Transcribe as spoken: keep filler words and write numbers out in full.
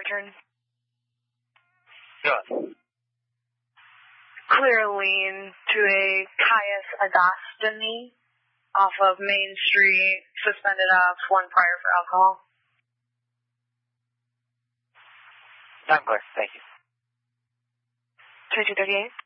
return. Go on. Clear lane to a Caius Agostini off of Main Street, suspended off one prior for alcohol. I'm clear, thank you. twenty-two thirty-eight.